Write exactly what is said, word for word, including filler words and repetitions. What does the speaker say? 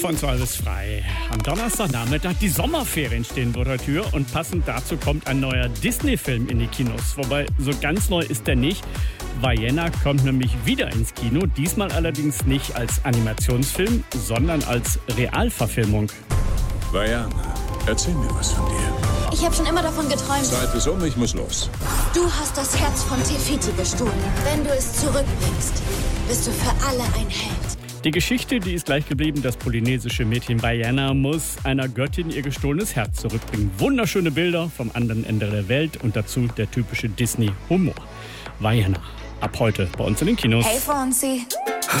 Von zwei bis frei. Am Donnerstagnachmittag, die Sommerferien stehen vor der Tür und passend dazu kommt ein neuer Disney-Film in die Kinos. Wobei, so ganz neu ist der nicht. Vaiana kommt nämlich wieder ins Kino, diesmal allerdings nicht als Animationsfilm, sondern als Realverfilmung. Vaiana, erzähl mir was von dir. Ich habe schon immer davon geträumt. Zeit ist um, ich muss los. Du hast das Herz von Te Fiti gestohlen. Wenn du es zurückbringst, bist du für alle ein Held. Die Geschichte, die ist gleich geblieben. Das polynesische Mädchen Vaiana muss einer Göttin ihr gestohlenes Herz zurückbringen. Wunderschöne Bilder vom anderen Ende der Welt und dazu der typische Disney-Humor. Vaiana, ab heute bei uns in den Kinos. Hey Fonzie.